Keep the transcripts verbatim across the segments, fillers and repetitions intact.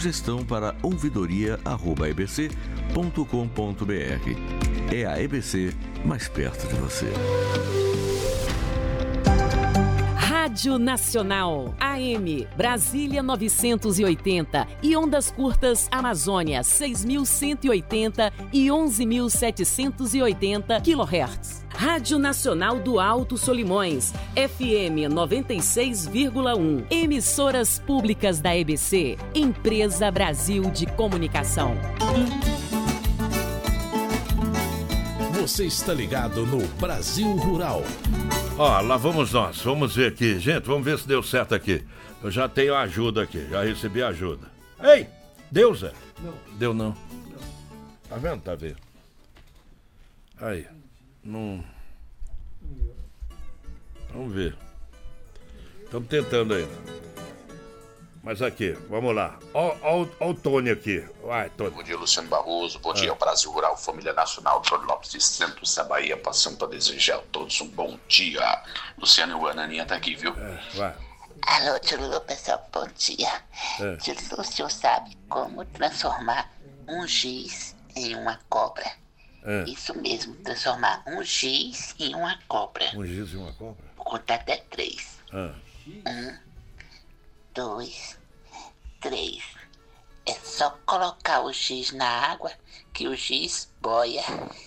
sugestão para ouvidoria arroba e b c ponto com ponto b r. É a E B C mais perto de você. Rádio Nacional, A M, Brasília novecentos e oitenta e ondas curtas Amazônia seis mil cento e oitenta e onze mil setecentos e oitenta quilohertz. Rádio Nacional do Alto Solimões, F M noventa e seis vírgula um. Emissoras públicas da E B C, Empresa Brasil de Comunicação. Você está ligado no Brasil Rural. Ó, lá vamos nós, vamos ver aqui. Gente, vamos ver se deu certo aqui. Eu já tenho ajuda aqui, já recebi ajuda. Ei, deu, Zé? Não. Deu não. não. Tá vendo? Tá vendo? Aí, não... Vamos ver. Estamos tentando ainda. Mas aqui, vamos lá. Ó, ó, ó o Tony aqui. Vai, Tony. Bom dia, Luciano Barroso. Bom dia é. ao Brasil Rural, Família Nacional, Tony Lopes de Centro da Bahia, passando para desejar a todos um bom dia. Luciano e o Bananinha tá aqui, viu? É, vai. Alô, tio Lu, pessoal, bom dia. É. Tio Lu, o senhor sabe como transformar um giz em uma cobra? É. Isso mesmo, transformar um giz em uma cobra. Um giz em uma cobra? Vou contar até três. É. Um, dois, três. É só colocar o giz na água que o giz boia.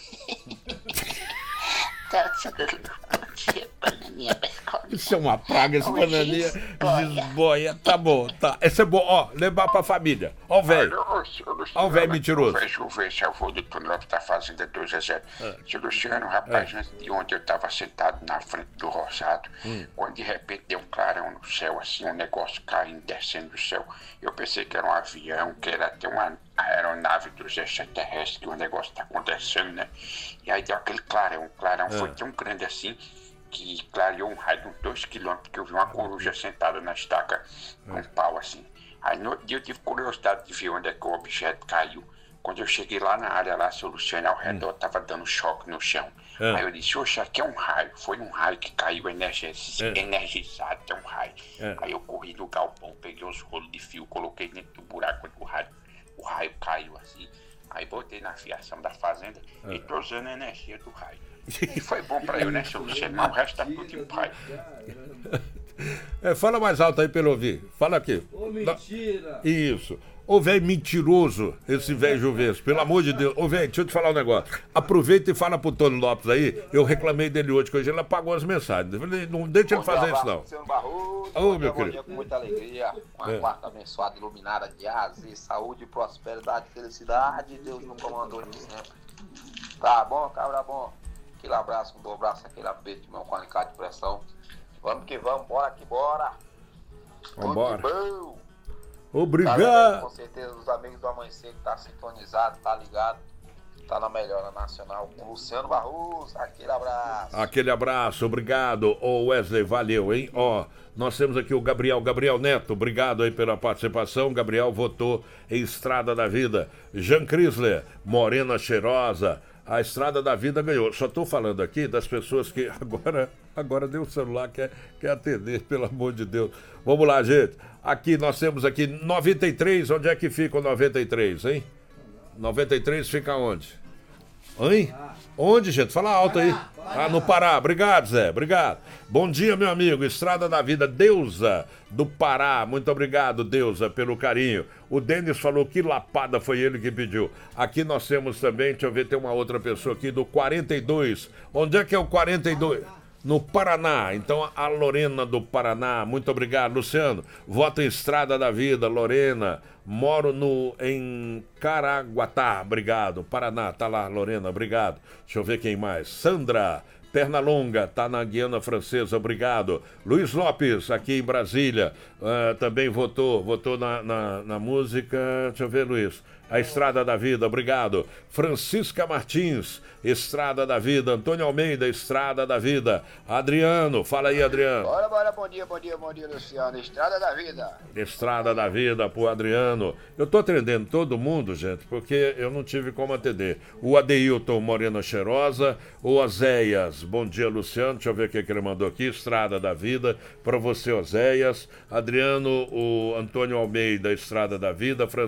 Tchau, tio Lu. Bom dia, Bananinha pra escola. Isso é uma praga, esse O Bananinha. giz boia. Giz boia. Tá bom, tá. Esse é bom, ó, levar pra família. Ó o velho. Ó o velho mentiroso. Deixa eu ver se eu vou do Tony Lopes da Fazenda dois a zero. Seu Luciano, rapaz, antes de ontem eu tava sentado na frente do roçado, Hum. quando de repente deu um clarão no céu, assim, um negócio caindo, descendo do céu. Eu pensei que era um avião, que era até uma aeronave dos extraterrestres, que o negócio tá acontecendo, né? E aí deu aquele clarão, o clarão foi tão grande assim, que clareou um raio de uns dois quilômetros, que eu vi uma coruja sentada na estaca, com um pau assim. Aí no outro dia eu tive curiosidade de ver onde é que o objeto caiu. Quando eu cheguei lá na área, lá, seu Luciano, ao redor, tava dando choque no chão. É. Aí eu disse, oxe, aqui é um raio. Foi um raio que caiu energiz... É. energizado, é um raio. É. Aí eu corri no galpão, peguei os rolos de fio, coloquei dentro do buraco onde o raio, o raio caiu assim. Aí botei na fiação da fazenda É. e tô usando a energia do raio. E foi bom pra eu, né, seu Luciano? Mas o resto tá tudo em paz. É, fala mais alto aí pra ele ouvir. Fala aqui. Ô, mentira! Isso. Ô, velho mentiroso, esse velho Juvens, pelo amor de Deus. Ô, velho, deixa eu te falar um negócio. Aproveita e fala pro Tony Lopes aí. Eu reclamei dele hoje, que hoje ele apagou as mensagens. Eu falei, não deixa ele fazer isso, não. Luciano Barroso, Ô, bom meu dia, bom querido. dia com muita alegria. Uma É. quarta abençoada, iluminada de aze, saúde, prosperidade, felicidade. Deus no comandou de sempre. Tá bom, cabra bom. Aquele abraço, um bom abraço, aquele aperto de mão com alicate de pressão. Vamos que vamos, bora que bora. Vambora. Tudo bom. Obrigado. Tá, com certeza, os amigos do Amanhecer que tá sintonizado, tá ligado, tá na Melhora Nacional com Luciano Barroso. Aquele abraço. Aquele abraço, obrigado. Ô Wesley, valeu, hein? Ó, nós temos aqui o Gabriel, Gabriel Neto, obrigado aí pela participação. Gabriel votou em Estrada da Vida. Jean Chrysler, Morena Cheirosa, a Estrada da Vida ganhou. Só tô falando aqui das pessoas que agora, agora deu o celular, quer, quer atender, pelo amor de Deus. Vamos lá, gente. Aqui nós temos aqui noventa e três, onde é que fica o noventa e três, hein? noventa e três fica onde? Hein? Onde, gente? Fala alto aí. Ah, no Pará. Obrigado, Zé. Obrigado. Bom dia, meu amigo. Estrada da Vida, Deusa do Pará. Muito obrigado, Deusa, pelo carinho. O Denis falou que lapada foi ele que pediu. Aqui nós temos também, deixa eu ver, tem uma outra pessoa aqui do quarenta e dois. Onde é que é o quarenta e dois? No Paraná. Então, a Lorena do Paraná. Muito obrigado, Luciano. Voto em Estrada da Vida, Lorena. Moro no, em Caraguatá. Obrigado. Paraná, tá lá, Lorena. Obrigado. Deixa eu ver quem mais. Sandra Pernalonga, tá na Guiana Francesa. Obrigado. Luiz Lopes, aqui em Brasília. Uh, também votou. Votou na, na, na música. Deixa eu ver, Luiz. A Estrada da Vida, obrigado. Francisca Martins, Estrada da Vida. Antônio Almeida, Estrada da Vida. Adriano, fala aí, Adriano. Bora, bora, bom dia, bom dia, bom dia, Luciano. Estrada da Vida. Estrada da Vida pro Adriano. Eu tô atendendo todo mundo, gente, porque eu não tive como atender. O Adeilton Morena Cheirosa, o Oséias, bom dia, Luciano. Deixa eu ver o que, que ele mandou aqui. Estrada da Vida, para você, Oséias. Adriano, o Antônio Almeida, Estrada da Vida.